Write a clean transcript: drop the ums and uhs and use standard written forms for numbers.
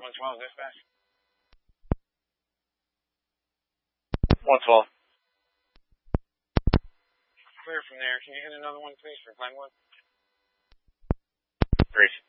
112 dispatch. 112. Clear from there. Can you hit another one, please, for Glenwood? Great.